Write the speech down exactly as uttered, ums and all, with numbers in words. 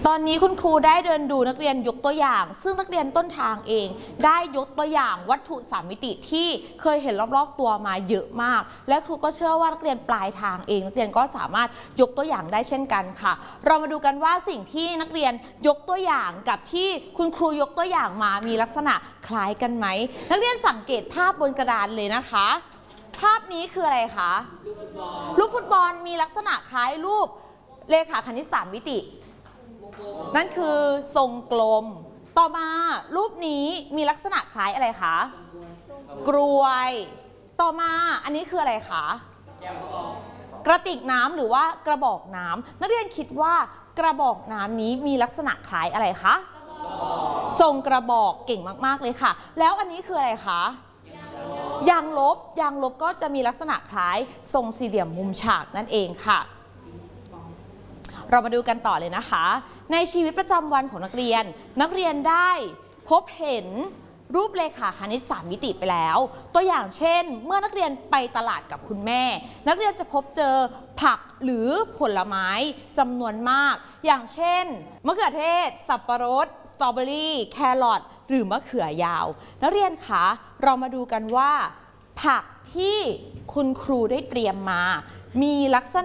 ตอนนี้คุณครูได้เดินดูนักเรียนยกตัวอย่างซึ่งนักเรียนต้นทางเองได้ยกตัวอย่างวัตถุสามมิติที่เคยเห็นรอบๆตัวมาเยอะมากและครูก็เชื่อว่านักเรียนปลายทางเองนักเรียนก็สามารถยกตัวอย่างได้เช่นกันค่ะเรามาดูกันว่าสิ่งที่นักเรียนยกตัวอย่างกับที่คุณครูยกตัวอย่างมามีลักษณะคล้ายกันไหมนักเรียนสังเกตภาพบนกระดานเลยนะคะภาพนี้คืออะไรคะลูกฟุตบอลมีลักษณะคล้ายรูปเลขาคณิตสามมิตินั่นคือทรงกลมต่อมารูปนี้มีลักษณะคล้ายอะไรคะกรวยต่อมาอันนี้คืออะไรคะกระติกน้ำหรือว่ากระบอกน้ำนักเรียนคิดว่ากระบอกน้ำนี้มีลักษณะคล้ายอะไรคะทรงกระบอกเก่งมากๆเลยค่ะแล้วอันนี้คืออะไรคะยางลบยางลบก็จะมีลักษณะคล้ายทรงสี่เหลี่ยมมุมฉากนั่นเองค่ะเรามาดูกันต่อเลยนะคะในชีวิตประจำวันของนักเรียนนักเรียนได้พบเห็นรูปเลขาคณิตสามมิติไปแล้วตัวอย่างเช่นเมื่อนักเรียนไปตลาดกับคุณแม่นักเรียนจะพบเจอผักหรือผลไม้จำนวนมากอย่างเช่นมะเขือเทศสับปะรดสตรอเบอรี่แครอทหรือมะเขือยาวนักเรียนคะเรามาดูกันว่าผักที่คุณครูได้เตรียมมามีลักษณะ